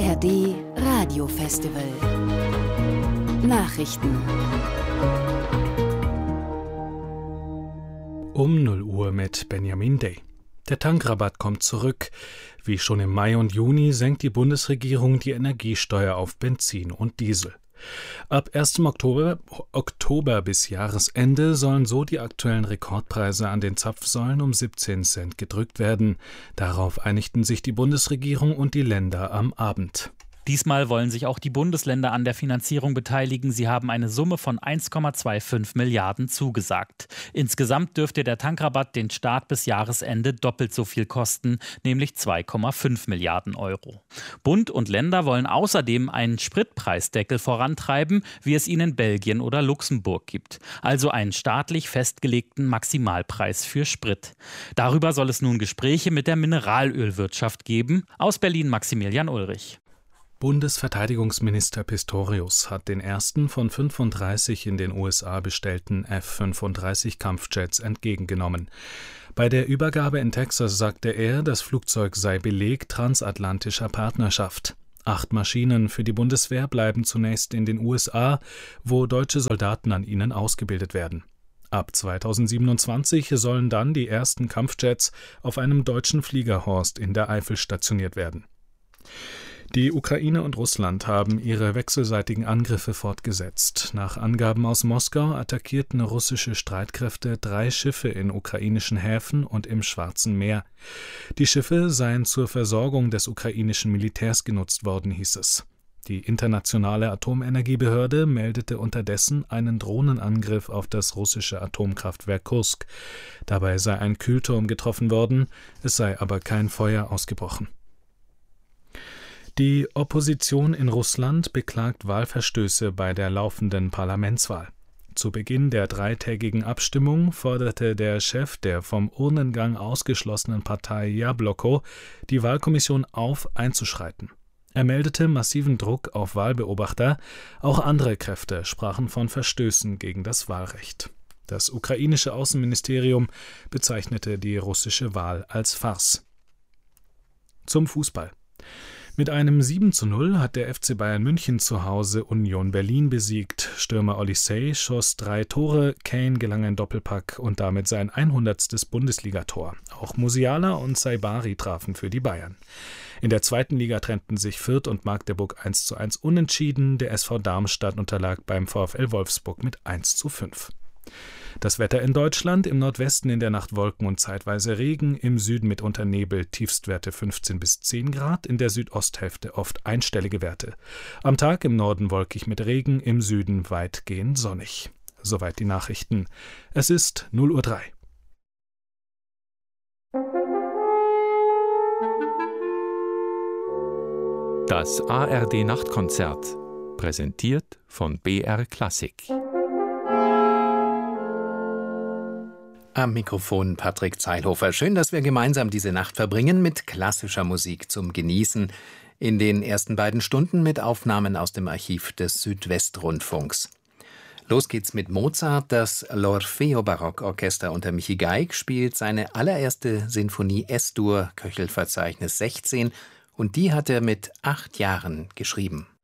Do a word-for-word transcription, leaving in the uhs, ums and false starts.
A R D Radiofestival. Nachrichten. Um null Uhr mit Benjamin Day. Der Tankrabatt kommt zurück. Wie schon im Mai und Juni senkt die Bundesregierung die Energiesteuer auf Benzin und Diesel. Ab ersten Oktober, Oktober bis Jahresende sollen so die aktuellen Rekordpreise an den Zapfsäulen um siebzehn Cent gedrückt werden. Darauf einigten sich die Bundesregierung und die Länder am Abend. Diesmal wollen sich auch die Bundesländer an der Finanzierung beteiligen. Sie haben eine Summe von eins Komma fünfundzwanzig Milliarden zugesagt. Insgesamt dürfte der Tankrabatt den Staat bis Jahresende doppelt so viel kosten, nämlich zwei Komma fünf Milliarden Euro. Bund und Länder wollen außerdem einen Spritpreisdeckel vorantreiben, wie es ihn in Belgien oder Luxemburg gibt. Also einen staatlich festgelegten Maximalpreis für Sprit. Darüber soll es nun Gespräche mit der Mineralölwirtschaft geben. Aus Berlin Maximilian Ulrich. Bundesverteidigungsminister Pistorius hat den ersten von fünfunddreißig in den U S A bestellten F fünfunddreißig Kampfjets entgegengenommen. Bei der Übergabe in Texas sagte er, das Flugzeug sei Beleg transatlantischer Partnerschaft. Acht Maschinen für die Bundeswehr bleiben zunächst in den U S A, wo deutsche Soldaten an ihnen ausgebildet werden. Ab zweitausendsiebenundzwanzig sollen dann die ersten Kampfjets auf einem deutschen Fliegerhorst in der Eifel stationiert werden. Die Ukraine und Russland haben ihre wechselseitigen Angriffe fortgesetzt. Nach Angaben aus Moskau attackierten russische Streitkräfte drei Schiffe in ukrainischen Häfen und im Schwarzen Meer. Die Schiffe seien zur Versorgung des ukrainischen Militärs genutzt worden, hieß es. Die internationale Atomenergiebehörde meldete unterdessen einen Drohnenangriff auf das russische Atomkraftwerk Kursk. Dabei sei ein Kühlturm getroffen worden, es sei aber kein Feuer ausgebrochen. Die Opposition in Russland beklagt Wahlverstöße bei der laufenden Parlamentswahl. Zu Beginn der dreitägigen Abstimmung forderte der Chef der vom Urnengang ausgeschlossenen Partei Jabloko die Wahlkommission auf, einzuschreiten. Er meldete massiven Druck auf Wahlbeobachter, auch andere Kräfte sprachen von Verstößen gegen das Wahlrecht. Das ukrainische Außenministerium bezeichnete die russische Wahl als Farce. Zum Fußball. Mit einem sieben zu null hat der F C Bayern München zu Hause Union Berlin besiegt. Stürmer Olysee schoss drei Tore, Kane gelang ein Doppelpack und damit sein hundertstes Bundesligator. Auch Musiala und Saibari trafen für die Bayern. In der zweiten Liga trennten sich Fürth und Magdeburg eins zu eins unentschieden. Der S V Darmstadt unterlag beim VfL Wolfsburg mit eins zu fünf. Das Wetter in Deutschland: im Nordwesten in der Nacht Wolken und zeitweise Regen, im Süden mitunter Nebel, Tiefstwerte fünfzehn bis zehn Grad, in der Südosthälfte oft einstellige Werte. Am Tag im Norden wolkig mit Regen, im Süden weitgehend sonnig. Soweit die Nachrichten. Es ist null Uhr drei. Das A R D-Nachtkonzert, präsentiert von B R Klassik. Am Mikrofon Patrick Zeilhofer. Schön, dass wir gemeinsam diese Nacht verbringen mit klassischer Musik zum Genießen. In den ersten beiden Stunden mit Aufnahmen aus dem Archiv des Südwestrundfunks. Los geht's mit Mozart. Das L'Orfeo Barockorchester unter Michi Geig spielt seine allererste Sinfonie S-Dur, Köchelverzeichnis sechzehn, und die hat er mit acht Jahren geschrieben.